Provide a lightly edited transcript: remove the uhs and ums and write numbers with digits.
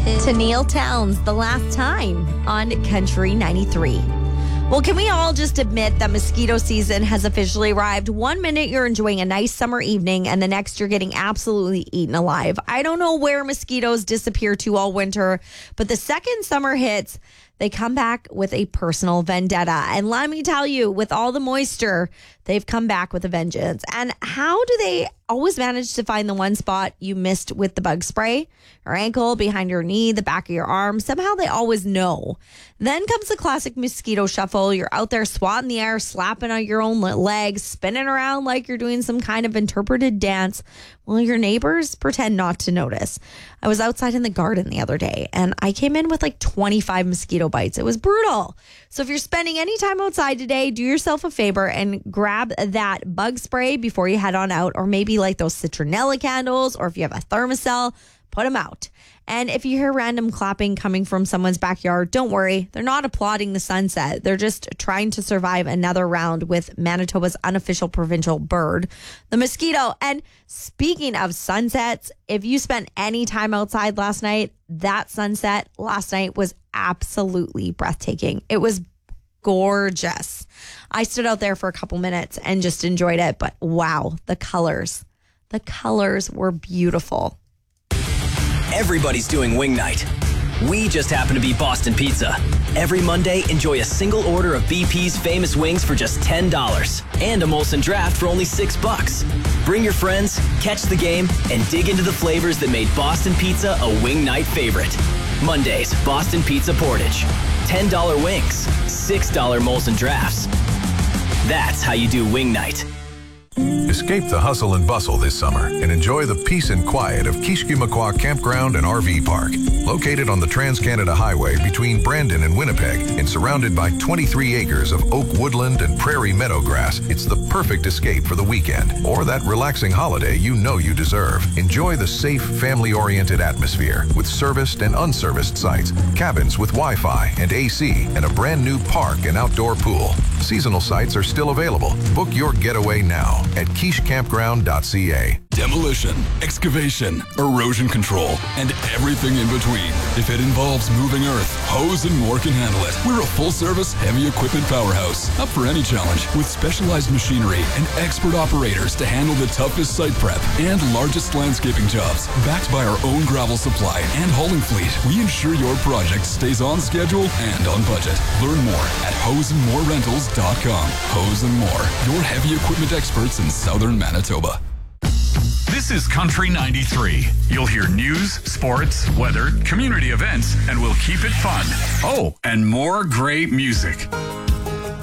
To Neil Towns, The Last Time on Country 93. Well, can we all just admit that mosquito season has officially arrived? 1 minute you're enjoying a nice summer evening and the next you're getting absolutely eaten alive. I don't know where mosquitoes disappear to all winter, but the second summer hits, they come back with a personal vendetta. And let me tell you, with all the moisture, they've come back with a vengeance. And how do they always manage to find the one spot you missed with the bug spray? Your ankle, behind your knee, the back of your arm. Somehow they always know. Then comes the classic mosquito shuffle. You're out there swatting the air, slapping on your own legs, spinning around like you're doing some kind of interpreted dance while your neighbors pretend not to notice. I was outside in the garden the other day and I came in with like 25 mosquito bites. It was brutal. So if you're spending any time outside today, do yourself a favor and grab that bug spray before you head on out, or maybe like those citronella candles, or if you have a thermocell, put them out. And if you hear random clapping coming from someone's backyard, don't worry. They're not applauding the sunset. They're just trying to survive another round with Manitoba's unofficial provincial bird, the mosquito. And speaking of sunsets, if you spent any time outside last night, that sunset last night was absolutely breathtaking. It was gorgeous. I stood out there for a couple minutes and just enjoyed it. But wow, the colors were beautiful. Everybody's doing wing night. We just happen to be Boston Pizza. Every Monday, enjoy a single order of BP's famous wings for just $10 and a Molson Draft for only $6. Bring your friends, catch the game, and dig into the flavors that made Boston Pizza a wing night favorite. Mondays, Boston Pizza Portage. $10 wings, $6 Molson Drafts. That's how you do wing night. Escape the hustle and bustle this summer and enjoy the peace and quiet of Kishkimakwa Campground and RV Park. Located on the Trans-Canada Highway between Brandon and Winnipeg and surrounded by 23 acres of oak woodland and prairie meadow grass, it's the perfect escape for the weekend or that relaxing holiday you know you deserve. Enjoy the safe, family-oriented atmosphere with serviced and unserviced sites, cabins with Wi-Fi and AC, and a brand new park and outdoor pool. Seasonal sites are still available. Book your getaway now at quichecampground.ca. Demolition, excavation, erosion control, and everything in between. If it involves moving earth, Hose and More can handle it. We're a full-service, heavy equipment powerhouse, up for any challenge, with specialized machinery and expert operators to handle the toughest site prep and largest landscaping jobs. Backed by our own gravel supply and hauling fleet, we ensure your project stays on schedule and on budget. Learn more at hoseandmorerentals.com. Hose and More, your heavy equipment experts in southern Manitoba. This is Country 93. You'll hear news, sports, weather, community events, and we'll keep it fun. Oh, and more great music.